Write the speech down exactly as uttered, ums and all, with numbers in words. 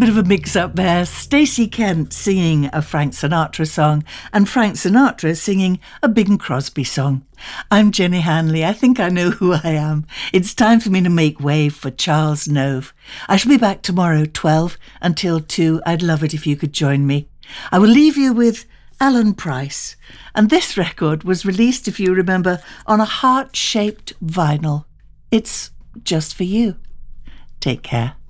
bit of a mix-up there. Stacey Kent singing a Frank Sinatra song and Frank Sinatra singing a Bing Crosby song. I'm Jenny Hanley. I think I know who I am. It's time for me to make way for Charles Nove. I shall be back tomorrow, twelve until two. I'd love it if you could join me. I will leave you with Alan Price. And this record was released, if you remember, on a heart-shaped vinyl. It's just for you. Take care.